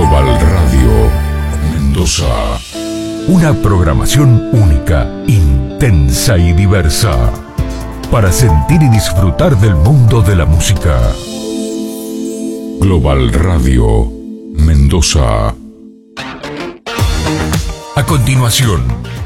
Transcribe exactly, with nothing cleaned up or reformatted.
Global Radio Mendoza. Una programación única, intensa y diversa, para sentir y disfrutar del mundo de la música. Global Radio Mendoza. A continuación,